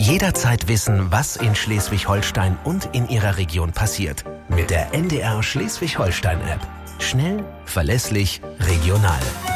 Jederzeit wissen, was in Schleswig-Holstein und in Ihrer Region passiert. Mit der NDR Schleswig-Holstein-App. Schnell, verlässlich, regional.